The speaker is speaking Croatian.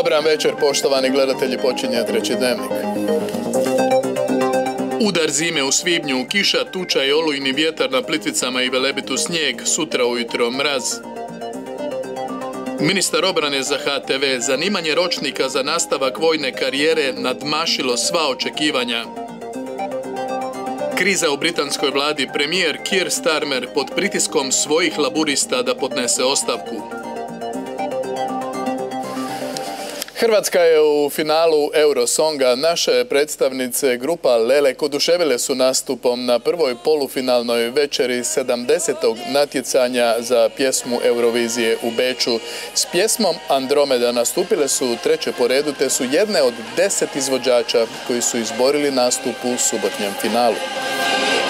Dobar večer, poštovani gledatelji, počinje treći dnevnik. Udar zime u svibnju, kiša, tuča i olujni vjetar na Plitvicama i Velebitu snijeg, sutra ujutro mraz. Ministar obrane za HTV, zanimanje ročnika za nastavak vojne karijere nadmašilo sva očekivanja. Kriza u britanskoj vladi, premijer Keir Starmer pod pritiskom svojih laburista da podnese ostavku. Hrvatska je u finalu Eurosonga. Naše predstavnice grupa Lelek oduševile su nastupom na prvoj polufinalnoj večeri 70. natjecanja za pjesmu Eurovizije u Beču. S pjesmom Andromeda nastupile su treće po redu, te su jedne od 10 izvođača koji su izborili nastup u subotnjem finalu.